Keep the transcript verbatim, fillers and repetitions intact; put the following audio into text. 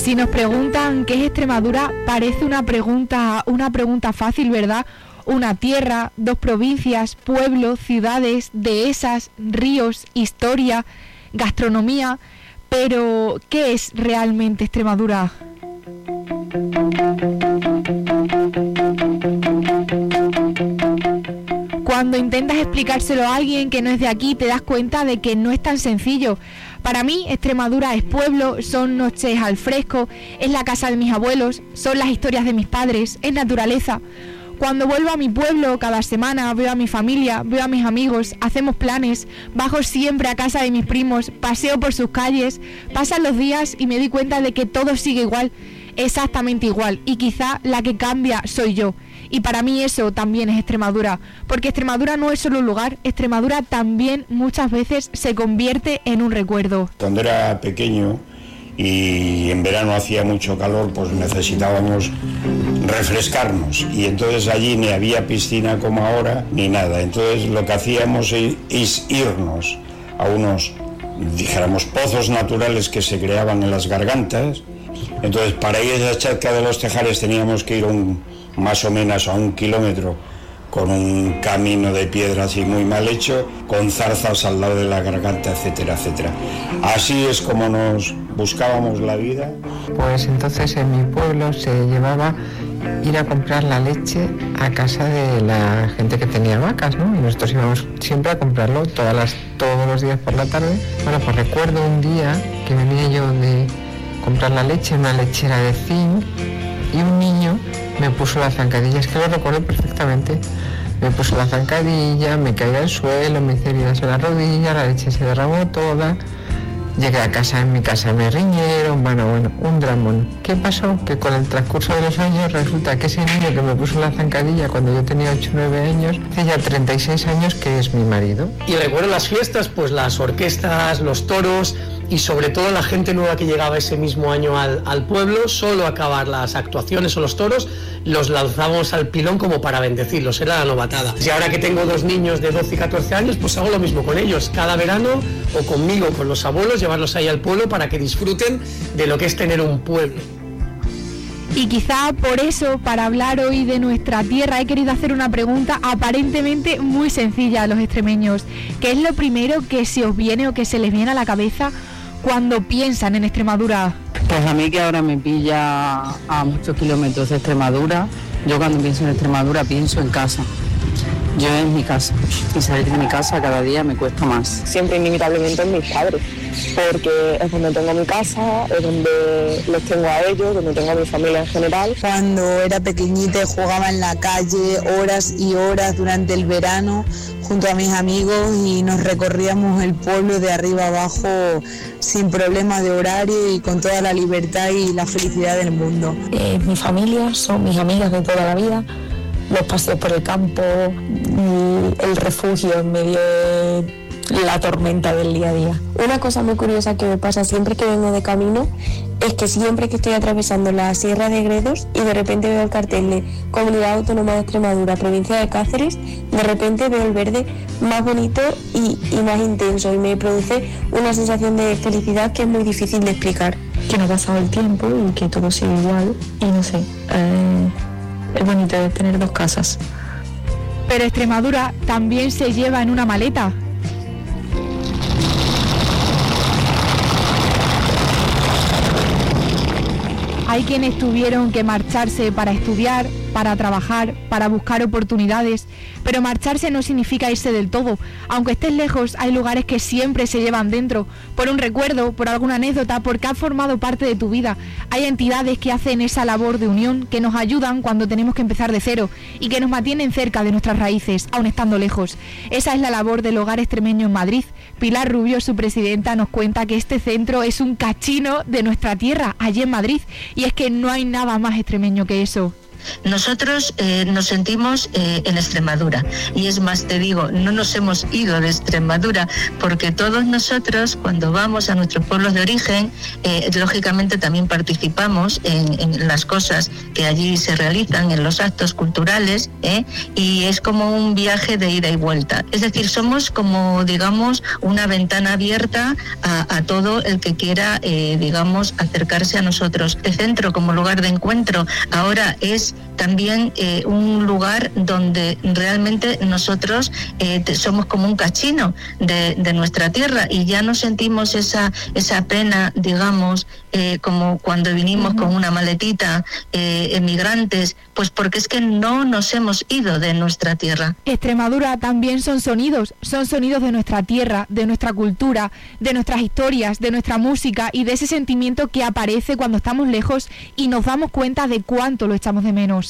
Si nos preguntan qué es Extremadura, parece una pregunta, una pregunta fácil, ¿verdad? Una tierra, dos provincias, pueblos, ciudades, dehesas, ríos, historia, gastronomía. Pero, ¿qué es realmente Extremadura? Cuando intentas explicárselo a alguien que no es de aquí, te das cuenta de que no es tan sencillo. Para mí, Extremadura es pueblo, son noches al fresco, es la casa de mis abuelos, son las historias de mis padres, es naturaleza. Cuando vuelvo a mi pueblo cada semana, veo a mi familia, veo a mis amigos, hacemos planes, bajo siempre a casa de mis primos, paseo por sus calles, pasan los días y me doy cuenta de que todo sigue igual, exactamente igual, y quizá la que cambia soy yo. Y para mí eso también es Extremadura, porque Extremadura no es solo un lugar, Extremadura también muchas veces se convierte en un recuerdo. Cuando era pequeño y en verano hacía mucho calor, pues necesitábamos refrescarnos, y entonces allí ni había piscina como ahora ni nada. Entonces lo que hacíamos es irnos a unos, dijéramos, pozos naturales que se creaban en las gargantas. Entonces para ir a la Charca de los Tejares teníamos que ir un más o menos a un kilómetro con un camino de piedra así muy mal hecho, con zarzas al lado de la garganta, etcétera, etcétera. Así es como nos buscábamos la vida. Pues entonces en mi pueblo se llevaba ir a comprar la leche a casa de la gente que tenía vacas, ¿no? Y nosotros íbamos siempre a comprarlo todas las, todos los días por la tarde. Bueno, pues recuerdo un día que venía yo de comprar la leche en una lechera de zinc y un niño me puso la zancadilla, es que lo recuerdo perfectamente. Me puso la zancadilla, me caí al suelo, me hice heridas en la rodilla, la leche se derramó toda. Llegué a casa, en mi casa me riñeron, bueno, bueno, un dramón. ¿Qué pasó? Que con el transcurso de los años resulta que ese niño que me puso la zancadilla cuando yo tenía ocho o nueve años, hace ya treinta y seis años que es mi marido. Y recuerdo las fiestas, pues las orquestas, los toros y sobre todo la gente nueva que llegaba ese mismo año al, al pueblo. Solo acabar las actuaciones o los toros, los lanzábamos al pilón como para bendecirlos, era la novatada. Y ahora que tengo dos niños de doce y catorce años, pues hago lo mismo con ellos, cada verano o conmigo, con los abuelos, llevarlos ahí al pueblo para que disfruten de lo que es tener un pueblo. Y quizá por eso, para hablar hoy de nuestra tierra, he querido hacer una pregunta aparentemente muy sencilla a los extremeños. ¿Qué es lo primero que se os viene o que se les viene a la cabeza cuando piensan en Extremadura? Pues a mí, que ahora me pilla a muchos kilómetros de Extremadura, yo cuando pienso en Extremadura pienso en casa. Yo en mi casa, y salir de mi casa cada día me cuesta más. Siempre inevitablemente en mis padres, porque es donde tengo mi casa, es donde los tengo a ellos, donde tengo a mi familia en general. Cuando era pequeñita jugaba en la calle horas y horas durante el verano junto a mis amigos y nos recorríamos el pueblo de arriba abajo sin problemas de horario y con toda la libertad y la felicidad del mundo. Eh, mi familia, son mis amigas de toda la vida. Los paseos por el campo, el refugio en medio de la tormenta del día a día. Una cosa muy curiosa que me pasa siempre que vengo de camino es que siempre que estoy atravesando la Sierra de Gredos y de repente veo el cartel de Comunidad Autónoma de Extremadura, provincia de Cáceres, de repente veo el verde más bonito y, y más intenso y me produce una sensación de felicidad que es muy difícil de explicar. Que no ha pasado el tiempo y que todo sigue igual y no sé... Eh... Es bonito de tener dos casas. Pero Extremadura también se lleva en una maleta. Hay quienes tuvieron que marcharse para estudiar, para trabajar, para buscar oportunidades, pero marcharse no significa irse del todo. Aunque estés lejos, hay lugares que siempre se llevan dentro, por un recuerdo, por alguna anécdota, porque han formado parte de tu vida. Hay entidades que hacen esa labor de unión, que nos ayudan cuando tenemos que empezar de cero y que nos mantienen cerca de nuestras raíces, aun estando lejos. Esa es la labor del Hogar Extremeño en Madrid. Pilar Rubio, su presidenta, nos cuenta que este centro es un cachino de nuestra tierra, allí en Madrid, y es que no hay nada más extremeño que eso. nosotros eh, nos sentimos eh, en Extremadura, y es más, te digo, no nos hemos ido de Extremadura, porque todos nosotros cuando vamos a nuestros pueblos de origen, eh, lógicamente también participamos en, en las cosas que allí se realizan, en los actos culturales, ¿eh? Y es como un viaje de ida y vuelta. Es decir, somos como, digamos, una ventana abierta a, a todo el que quiera, eh, digamos, acercarse a nosotros. El centro como lugar de encuentro ahora es también eh, un lugar donde realmente nosotros eh, te, somos como un cachino de, de nuestra tierra, y ya no sentimos esa, esa pena, digamos, eh, como cuando vinimos uh-huh. con una maletita, eh, emigrantes, pues porque es que no nos hemos ido de nuestra tierra. Extremadura también son sonidos, son sonidos de nuestra tierra, de nuestra cultura, de nuestras historias, de nuestra música y de ese sentimiento que aparece cuando estamos lejos y nos damos cuenta de cuánto lo echamos de menos.